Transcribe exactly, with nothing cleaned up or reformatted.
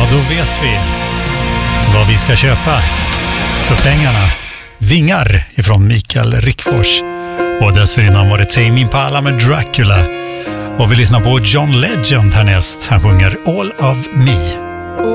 då vet vi vad vi ska köpa för pengarna. Vingar ifrån Mikael Rickfors. Och dessförinnan var det Tame Impala med Dracula. Och vi lyssnar på John Legend härnäst. Han sjunger All of Me.